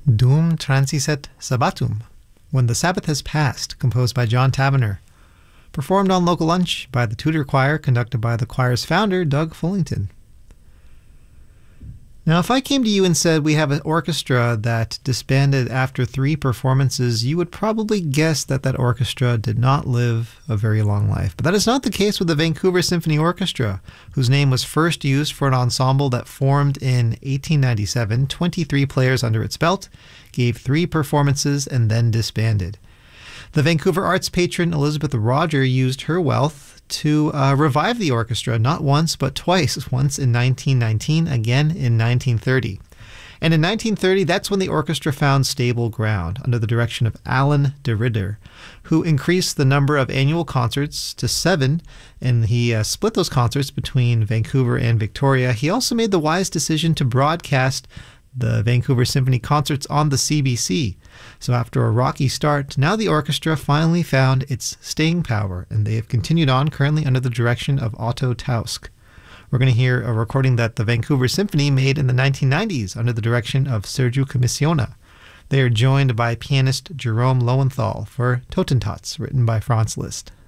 Dum transiset sabbatum, When the Sabbath Has Passed, composed by John Tavener. Performed on Local Lunch by the Tudor Choir, conducted by the choir's founder, Doug Fullington. Now, if I came to you and said we have an orchestra that disbanded after 3 performances, you would probably guess that that orchestra did not live a very long life. But that is not the case with the Vancouver Symphony Orchestra, whose name was first used for an ensemble that formed in 1897, 23 players under its belt, gave 3 performances, and then disbanded. The Vancouver arts patron Elizabeth Rodger used her wealth to revive the orchestra not once but twice, once in 1919, again in 1930. And in 1930, that's when the orchestra found stable ground under the direction of Alan de Ridder, who increased the number of annual concerts to 7, and he split those concerts between Vancouver and Victoria. He also made the wise decision to broadcast the Vancouver Symphony concerts on the CBC. So after a rocky start, now the orchestra finally found its staying power, and they have continued on currently under the direction of Otto Tausk. We're going to hear a recording that the Vancouver Symphony made in the 1990s under the direction of Sergiu Commissiona. They are joined by pianist Jerome Lowenthal for Totentanz, written by Franz Liszt.